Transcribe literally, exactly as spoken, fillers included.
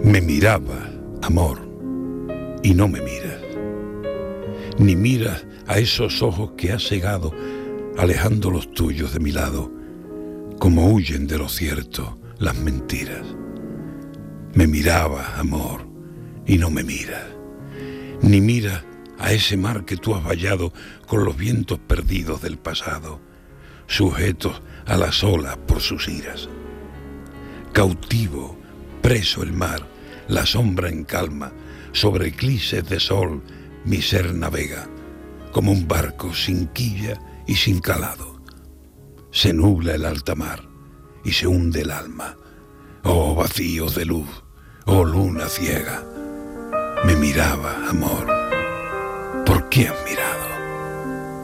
Me miraba, amor, y no me miras. Ni miras a esos ojos que has cegado, alejando los tuyos de mi lado, como huyen de lo cierto las mentiras. Me miraba, amor, y no me miras. Ni miras a ese mar que tú has vallado con los vientos perdidos del pasado, sujetos a las olas por sus iras. Cautivo, preso el mar, la sombra en calma, sobre eclipses de sol mi ser navega, como un barco sin quilla y sin calado. Se nubla el alta mar y se hunde el alma. Oh vacíos de luz, oh luna ciega. Me miraba, amor. ¿Por qué has mirado?